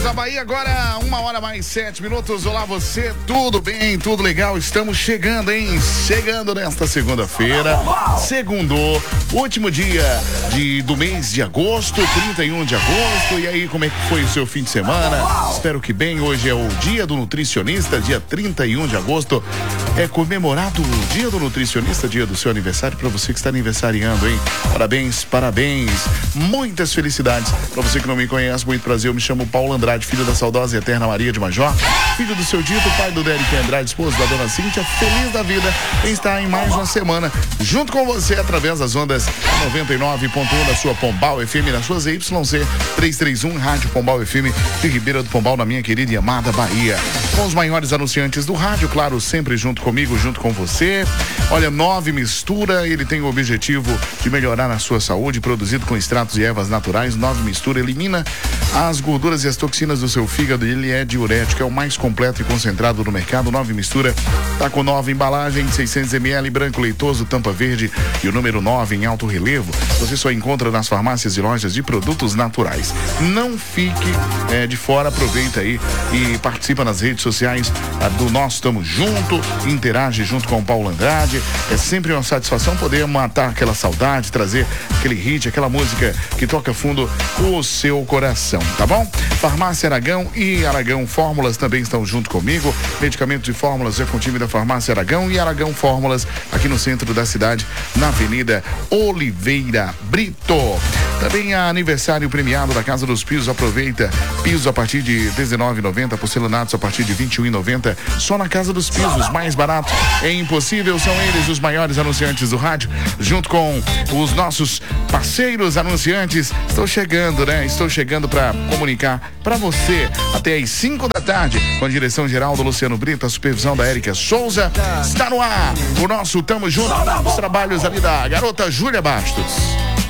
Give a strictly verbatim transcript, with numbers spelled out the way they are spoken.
da Bahia, agora uma hora mais sete minutos. Olá você, tudo bem, tudo legal? Estamos chegando, hein? Chegando nesta segunda-feira, segundou, último dia de, do mês de agosto, trinta e um de agosto. E aí, como é que foi o seu fim de semana? Espero que bem. Hoje é o dia do nutricionista, dia trinta e um de agosto. É comemorado o dia do nutricionista, dia do seu aniversário, para você que está aniversariando, hein? Parabéns, parabéns. Muitas felicidades. Para você que não me conhece, muito prazer, eu me chamo Paulo Andrade, filho da saudosa e eterna Maria de Major, filho do seu Dito, pai do Derek Andrade, esposo da dona Cíntia, feliz da vida em estar em mais uma semana junto com você através das ondas noventa e nove ponto um da sua Pombal F M, nas suas Y C trezentos e trinta e um, Rádio Pombal F M de Ribeira do Pombal, na minha querida e amada Bahia. Com os maiores anunciantes do rádio, claro, sempre junto comigo, junto com você. Olha, Nove Mistura, ele tem o objetivo de melhorar a sua saúde, produzido com extratos e ervas naturais. Nove Mistura elimina as gorduras e as toxinas do seu fígado. Ele é diurético, é o mais completo e concentrado do mercado. Nove Mistura tá com nova embalagem, seiscentos mililitros, branco leitoso, tampa verde e o número nove em alto relevo. Você só encontra nas farmácias e lojas de produtos naturais. Não fique é, de fora, aproveita aí e participa nas redes sociais a, do Nós Estamos Junto, interage junto com o Paulo Andrade. É sempre uma satisfação poder matar aquela saudade, trazer aquele hit, aquela música que toca fundo o seu coração, tá bom? Farmácia Aragão e Aragão Fórmulas também estão junto comigo. Medicamentos e fórmulas é com o time da Farmácia Aragão e Aragão Fórmulas aqui no centro da cidade, na Avenida Oliveira Brito. Também há aniversário premiado da Casa dos Pisos. Aproveita, pisos a partir de dezenove reais e noventa centavos, porcelanatos a partir de vinte e um reais e noventa centavos, só na Casa dos Pisos, mais barato é impossível. São eles os maiores anunciantes do rádio, junto com os nossos parceiros anunciantes. Estou chegando, né? Estou chegando para comunicar para você até às cinco da tarde, com a direção geral do Luciano Brito, a supervisão da Érica Souza. Está no ar o nosso Tamo Junto, os trabalhos ali da garota Júlia Bastos.